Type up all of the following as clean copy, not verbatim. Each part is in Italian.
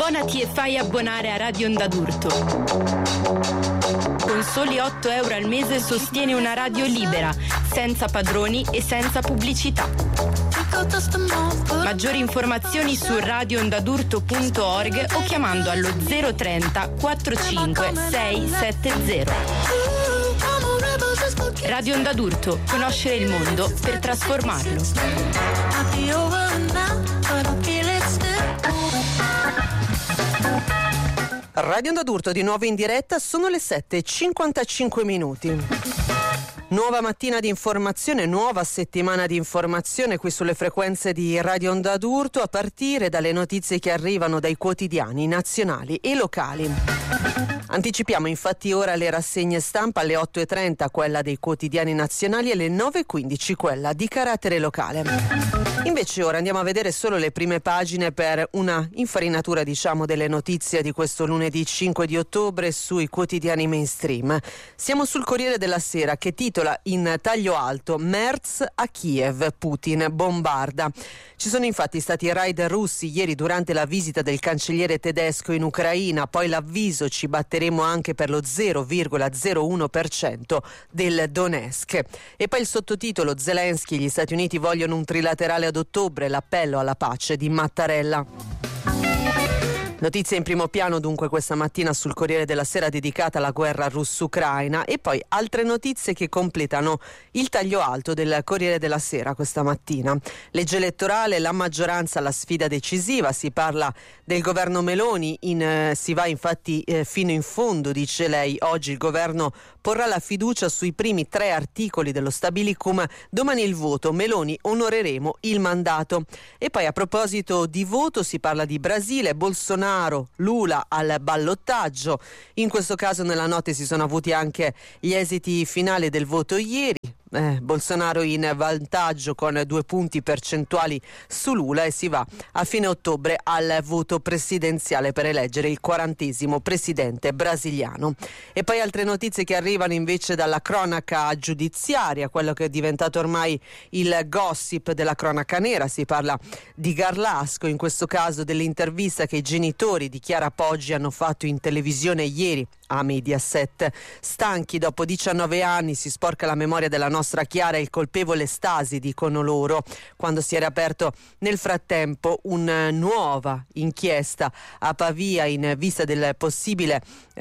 Abbonati e fai abbonare a Radio Onda d'Urto. Con soli 8 euro al mese sostieni una radio libera, senza padroni e senza pubblicità. Maggiori informazioni su radioondadurto.org o chiamando allo 030 45 670. Radio Onda d'Urto, conoscere il mondo per trasformarlo. Radio Onda d'Urto di nuovo in diretta, sono le 7:55. Nuova mattina di informazione, nuova settimana di informazione qui sulle frequenze di Radio Onda d'Urto, a partire dalle notizie che arrivano dai quotidiani nazionali e locali. Anticipiamo infatti ora le rassegne stampa, alle 8:30 quella dei quotidiani nazionali e alle 9:15 quella di carattere locale. Invece ora andiamo a vedere solo le prime pagine per una infarinatura, diciamo, delle notizie di questo lunedì 5 di ottobre sui quotidiani mainstream. Siamo sul Corriere della Sera che titola in taglio alto: Merz a Kiev, Putin bombarda. Ci sono infatti stati raid russi ieri durante la visita del cancelliere tedesco in Ucraina, poi l'avviso: ci batteremo anche per lo 0,01% del Donetsk. E poi il sottotitolo: Zelensky, gli Stati Uniti vogliono un trilaterale ad ottobre, l'appello alla pace di Mattarella. Notizia in primo piano dunque questa mattina sul Corriere della Sera dedicata alla guerra russo-ucraina, e poi altre notizie che completano il taglio alto del Corriere della Sera questa mattina. Legge elettorale, la maggioranza alla sfida decisiva, si parla del governo Meloni, si va infatti fino in fondo, dice lei. Oggi il governo porrà la fiducia sui primi 3 articoli dello Stabilicum, domani il voto, Meloni onoreremo il mandato. E poi a proposito di voto si parla di Brasile, Bolsonaro, Lula al ballottaggio. In questo caso nella notte si sono avuti anche gli esiti finali del voto ieri. Bolsonaro in vantaggio con 2 punti percentuali su Lula, e si va a fine ottobre al voto presidenziale per eleggere il 40° presidente brasiliano. E poi altre notizie che arrivano invece dalla cronaca giudiziaria, quello che è diventato ormai il gossip della cronaca nera. Si parla di Garlasco, in questo caso dell'intervista che i genitori di Chiara Poggi hanno fatto in televisione ieri a Mediaset. Stanchi, dopo 19 anni si sporca la memoria della nostra Chiara, il colpevole Stasi, dicono loro, quando si era aperto nel frattempo una nuova inchiesta a Pavia in vista del possibile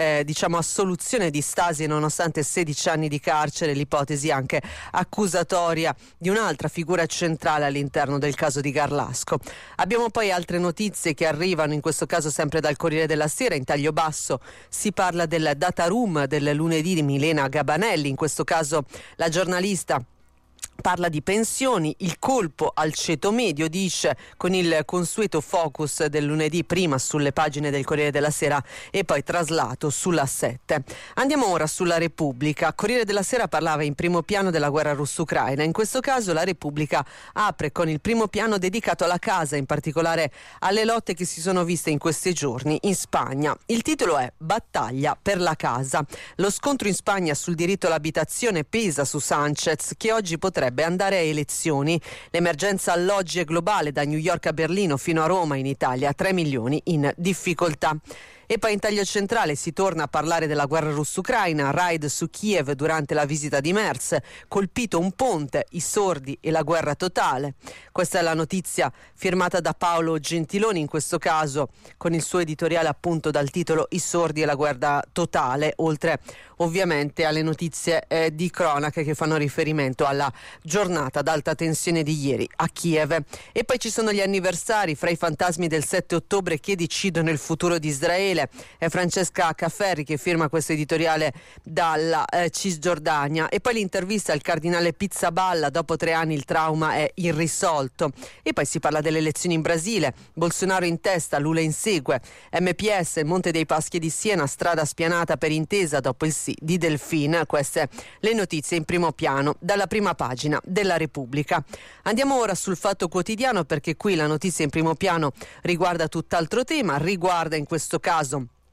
assoluzione di Stasi, nonostante 16 anni di carcere, l'ipotesi anche accusatoria di un'altra figura centrale all'interno del caso di Garlasco. Abbiamo poi altre notizie che arrivano, in questo caso sempre dal Corriere della Sera. In taglio basso si parla del data room del lunedì di Milena Gabanelli, in questo caso la giornalista parla di pensioni, il colpo al ceto medio, dice, con il consueto focus del lunedì, prima sulle pagine del Corriere della Sera e poi traslato sulla 7. Andiamo ora sulla Repubblica. Corriere della Sera parlava in primo piano della guerra russo-ucraina. In questo caso la Repubblica apre con il primo piano dedicato alla casa, in particolare alle lotte che si sono viste in questi giorni in Spagna. Il titolo è Battaglia per la casa. Lo scontro in Spagna sul diritto all'abitazione pesa su Sánchez, che oggi potrebbe andare a elezioni. L'emergenza alloggi è globale, da New York a Berlino fino a Roma in Italia, 3 milioni in difficoltà. E poi in taglio centrale si torna a parlare della guerra russo-ucraina, raid su Kiev durante la visita di Merz, colpito un ponte, i sordi e la guerra totale. Questa è la notizia firmata da Paolo Gentiloni, in questo caso con il suo editoriale appunto dal titolo I sordi e la guerra totale, oltre ovviamente alle notizie di cronache che fanno riferimento alla giornata d'alta tensione di ieri a Kiev. E poi ci sono gli anniversari, fra i fantasmi del 7 ottobre che decidono il futuro di Israele. È Francesca Cafferri che firma questo editoriale dalla Cisgiordania. E poi l'intervista al cardinale Pizzaballa: dopo 3 anni il trauma è irrisolto. E poi si parla delle elezioni in Brasile, Bolsonaro in testa, Lula insegue, MPS, Monte dei Paschi di Siena, strada spianata per intesa dopo il sì di Delfin. Queste le notizie in primo piano dalla prima pagina della Repubblica. Andiamo ora sul Fatto Quotidiano, perché qui la notizia in primo piano riguarda tutt'altro tema, riguarda in questo caso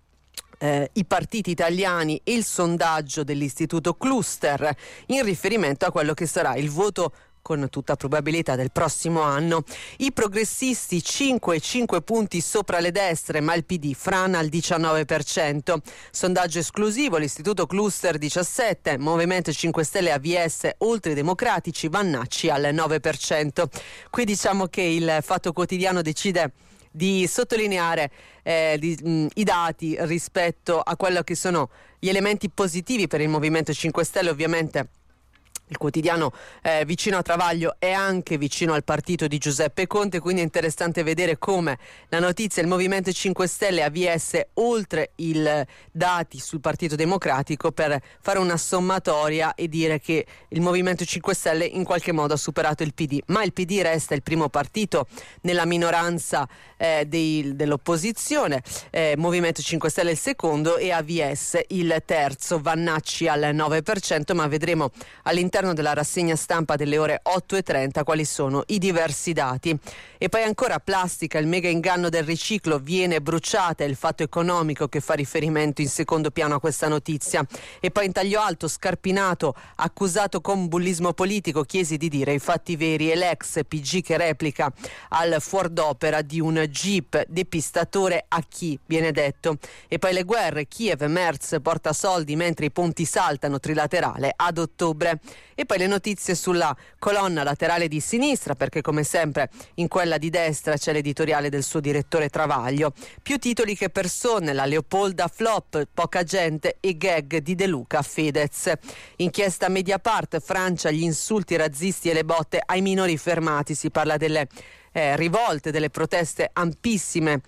i partiti italiani e il sondaggio dell'Istituto Cluster in riferimento a quello che sarà il voto con tutta probabilità del prossimo anno. I progressisti 5 punti sopra le destre, ma il PD frana al 19%. Sondaggio esclusivo, l'Istituto Cluster 17, Movimento 5 Stelle AVS oltre i democratici, Vannacci al 9%. Qui diciamo che il Fatto Quotidiano decide di sottolineare i dati rispetto a quello che sono gli elementi positivi per il Movimento 5 Stelle. Ovviamente il quotidiano vicino a Travaglio è anche vicino al partito di Giuseppe Conte, quindi è interessante vedere come la notizia il Movimento 5 Stelle AVS oltre i dati sul Partito Democratico, per fare una sommatoria e dire che il Movimento 5 Stelle in qualche modo ha superato il PD, ma il PD resta il primo partito nella minoranza dell'opposizione, Movimento 5 Stelle il secondo e AVS il terzo, Vannacci al 9%, ma vedremo all'interno della rassegna stampa delle ore 8:30 quali sono i diversi dati. E poi ancora plastica, il mega inganno del riciclo, viene bruciata, è il fatto economico che fa riferimento in secondo piano a questa notizia. E poi in taglio alto, Scarpinato accusato con bullismo politico, chiesi di dire i fatti veri, e l'ex PG che replica al fuor d'opera di un jeep depistatore a chi, viene detto. E poi le guerre, Kiev, Merz porta soldi mentre i ponti saltano, trilaterale ad ottobre. E poi le notizie sulla colonna laterale di sinistra, perché come sempre in quella di destra c'è l'editoriale del suo direttore Travaglio. Più titoli che persone, la Leopolda flop, poca gente e gag di De Luca Fedez. Inchiesta Mediapart, Francia, gli insulti razzisti e le botte ai minori fermati, si parla delle rivolte, delle proteste ampissime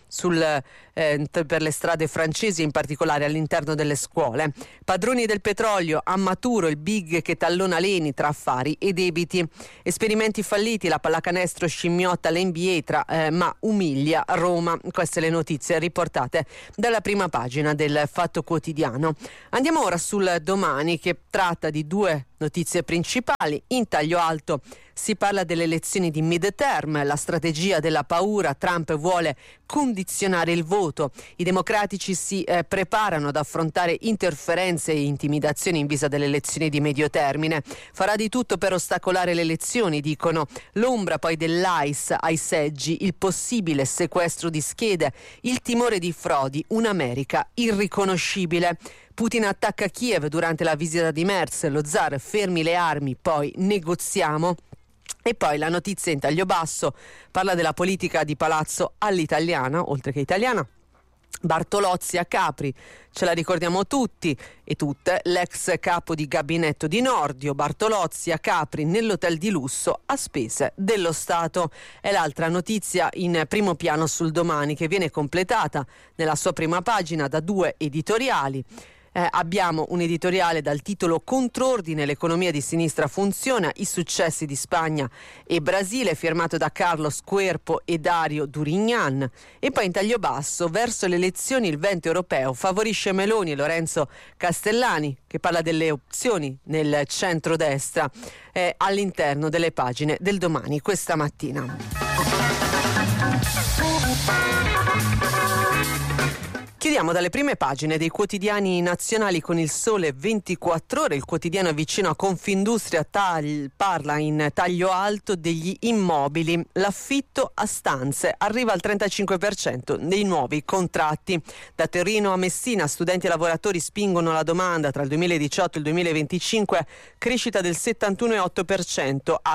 per le strade francesi, in particolare all'interno delle scuole. Padroni del petrolio, a Maturo il big che tallona Leni tra affari e debiti. Esperimenti falliti, la pallacanestro scimmiotta l'NBA ma umilia Roma. Queste le notizie riportate dalla prima pagina del Fatto Quotidiano. Andiamo ora sul Domani, che tratta di due notizie principali. In taglio alto si parla delle elezioni di midterm, la strategia della paura, Trump vuole condizionare il voto, i democratici si preparano ad affrontare interferenze e intimidazioni in vista delle elezioni di medio termine, farà di tutto per ostacolare le elezioni, dicono. L'ombra poi dell'ICE ai seggi, il possibile sequestro di schede, il timore di frodi, un'America irriconoscibile. Putin attacca Kiev durante la visita di Merz, lo zar fermi le armi, poi negoziamo. E poi la notizia in taglio basso parla della politica di palazzo all'italiana, oltre che italiana. Bartolozzi a Capri, ce la ricordiamo tutti e tutte, l'ex capo di gabinetto di Nordio, Bartolozzi a Capri nell'hotel di lusso a spese dello Stato. È l'altra notizia in primo piano sul Domani, che viene completata nella sua prima pagina da due editoriali. Abbiamo un editoriale dal titolo Contrordine, l'economia di sinistra funziona, i successi di Spagna e Brasile, firmato da Carlos Querpo e Dario Durignan. E poi in taglio basso, verso le elezioni il vento europeo favorisce Meloni e Lorenzo Castellani, che parla delle opzioni nel centrodestra all'interno delle pagine del Domani questa mattina. Chiudiamo dalle prime pagine dei quotidiani nazionali con il Sole 24 Ore. Il quotidiano vicino a Confindustria parla in taglio alto degli immobili. L'affitto a stanze arriva al 35% dei nuovi contratti. Da Torino a Messina, studenti e lavoratori spingono la domanda. Tra il 2018 e il 2025 crescita del 71,8% a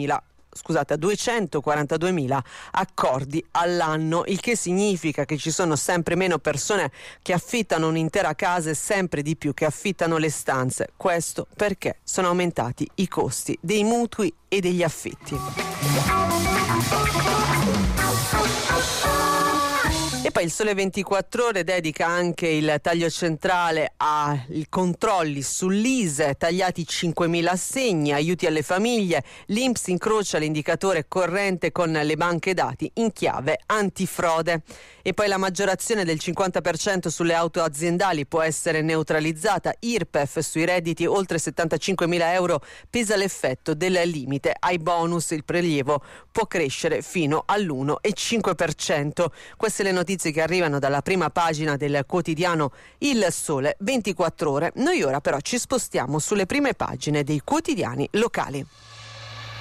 242.000 accordi all'anno, il che significa che ci sono sempre meno persone che affittano un'intera casa e sempre di più che affittano le stanze. Questo perché sono aumentati i costi dei mutui e degli affitti. E poi il Sole 24 Ore dedica anche il taglio centrale ai controlli sull'ISEE, tagliati 5.000 assegni, aiuti alle famiglie, l'INPS incrocia l'indicatore corrente con le banche dati in chiave antifrode. E poi la maggiorazione del 50% sulle auto aziendali può essere neutralizzata, IRPEF sui redditi oltre 75.000 euro pesa l'effetto del limite ai bonus, il prelievo può crescere fino all'1,5%. Queste le notizie che arrivano dalla prima pagina del quotidiano Il Sole 24 Ore. Noi ora però ci spostiamo sulle prime pagine dei quotidiani locali.